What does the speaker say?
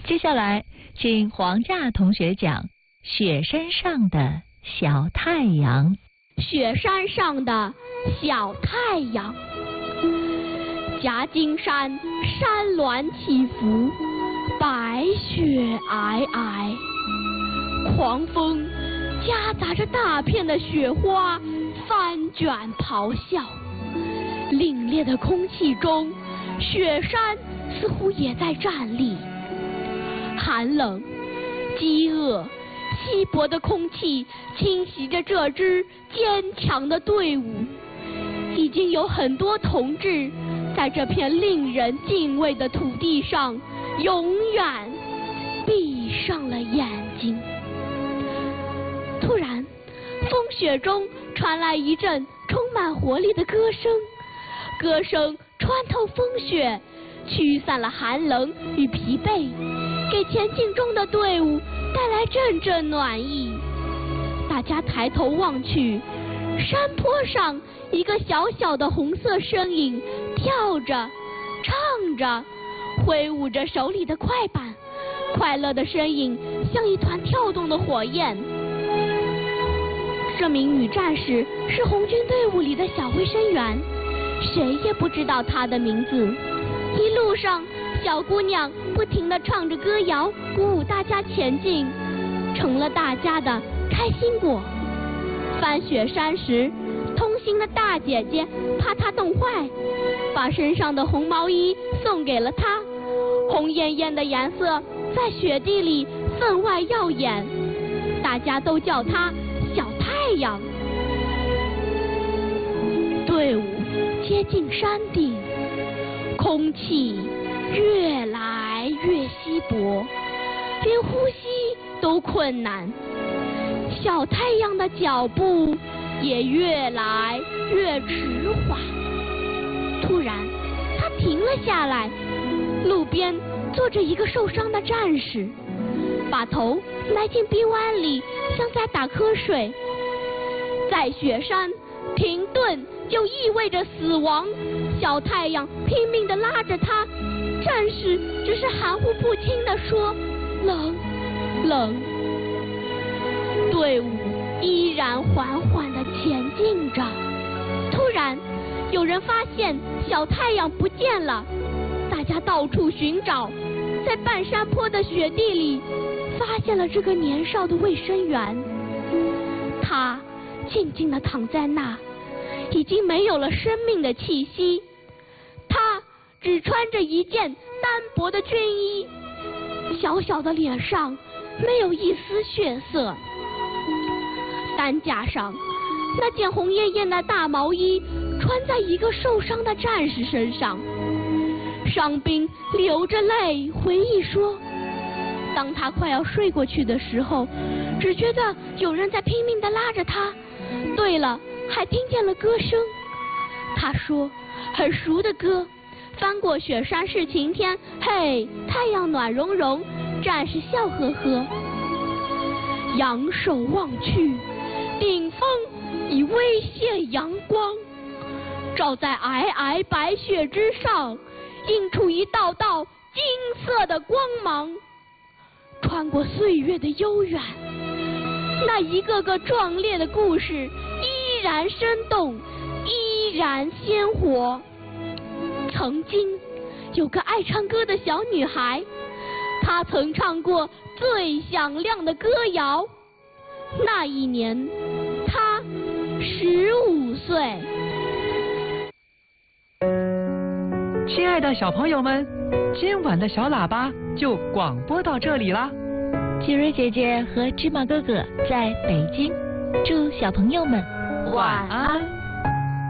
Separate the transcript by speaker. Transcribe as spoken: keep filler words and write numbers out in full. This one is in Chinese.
Speaker 1: 接下来，请黄夏同学讲《雪山上的小太阳》。
Speaker 2: 雪山上的小太阳，夹金山，山峦起伏，白雪皑皑，狂风夹杂着大片的雪花翻卷咆哮。凛冽的空气中，雪山似乎也在站立。寒冷、饥饿、稀薄的空气侵袭着这支坚强的队伍。已经有很多同志在这片令人敬畏的土地上永远闭上了眼睛。突然，风雪中传来一阵充满活力的歌声，歌声穿透风雪，驱散了寒冷与疲惫，给前进中的队伍带来阵阵暖意。大家抬头望去，山坡上一个小小的红色身影跳着、唱着，挥舞着手里的快板，快乐的身影像一团跳动的火焰。这名女战士是红军队伍里的小卫生员，谁也不知道她的名字。一路上，小姑娘不停地唱着歌谣，鼓舞大家前进，成了大家的开心果。翻雪山时，同行的大姐姐怕她冻坏，把身上的红毛衣送给了她。红艳艳的颜色在雪地里分外耀眼，大家都叫她小太阳。队伍接近山顶，空气越来越稀薄，连呼吸都困难。小太阳的脚步也越来越迟缓。突然，他停了下来，路边坐着一个受伤的战士，把头埋进冰湾里，像在打瞌睡。在雪山，停顿就意味着死亡。小太阳拼命地拉着他，战士只是含糊不清地说：“冷，冷。”队伍依然缓缓地前进着。突然，有人发现小太阳不见了，大家到处寻找，在半山坡的雪地里发现了这个年少的卫生员。他静静地躺在那，已经没有了生命的气息。他只穿着一件单薄的军衣，小小的脸上没有一丝血色。担架上，那件红艳艳的大毛衣穿在一个受伤的战士身上。伤兵流着泪回忆说，当他快要睡过去的时候，只觉得有人在拼命地拉着他。对了，还听见了歌声。他说，很熟的歌，翻过雪山是晴天，嘿，太阳暖融融，战士笑呵呵。仰首望去，顶峰已微现阳光，照在皑皑白雪之上，映出一道道金色的光芒。穿过岁月的悠远，那一个个壮烈的故事依然生动，依然鲜活。曾经有个爱唱歌的小女孩，她曾唱过最响亮的歌谣。那一年，她十五岁。
Speaker 3: 亲爱的小朋友们，今晚的小喇叭就广播到这里啦。
Speaker 1: 吉瑞姐姐和芝麻哥哥在北京，祝小朋友们
Speaker 3: 晚安。